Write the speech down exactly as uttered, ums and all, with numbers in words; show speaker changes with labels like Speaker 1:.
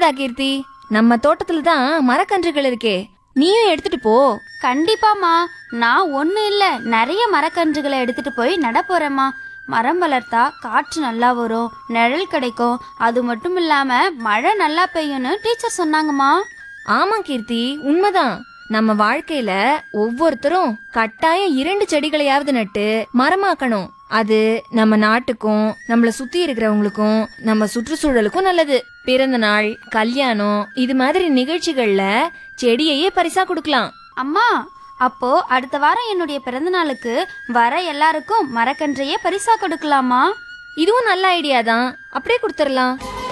Speaker 1: புரியுதா கீர்த்தி? நம்ம தோட்டத்துல தான் மரக்கன்றுகள் இருக்கே, நீயும் எடுத்துட்டு போ.
Speaker 2: கண்டிப்பாமா, நான் ஒண்ணு இல்ல நிறைய மரக்கன்றுகளை எடுத்துட்டு போய் நட போறேம்மா. மரம் வளர்த்தா காற்று நல்லா வரும், நிழல் கிடைக்கும், அது மட்டும் இல்லாம மழை நல்லா பெய்யும்னு டீச்சர் சொன்னாங்கம்மா.
Speaker 1: ஆமா கீர்த்தி, உண்மைதான். நம்ம வாழ்க்கையில ஒவ்வொருத்தரும் கட்டாயம் இரண்டு செடிகளையாவது நட்டு மரமாக்கணும். அது நம்ம நாட்டுக்கும் நம்மள சுத்தி இருக்கிறவங்களுக்கும் நம்ம சுற்றுச்சூழலுக்கும் நல்லது. பிறந்த நாள், கல்யாணம் இது மாதிரி நிகழ்ச்சிகள்ல செடியையே பரிசா கொடுக்கலாம்.
Speaker 2: அம்மா, அப்போ அடுத்த வாரம் என்னுடைய பிறந்த நாளுக்கு வர எல்லாருக்கும் மரக்கன்றையே பரிசா கொடுக்கலாமா?
Speaker 1: இதுவும் நல்ல ஐடியா தான், அப்படியே கொடுத்துடலாம்.